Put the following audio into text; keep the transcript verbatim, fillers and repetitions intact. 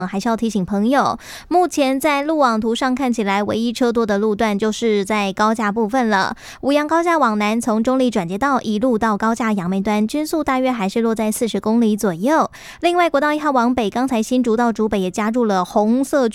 还是要提醒朋友，目前在路网图上看起来唯一车多的路段就是在高架部分了。五杨高架往南，从中立转接道一路到高架杨梅端，均速大约还是落在四十公里左右。另外，国道一号往北，刚才新竹到竹北也加入了红色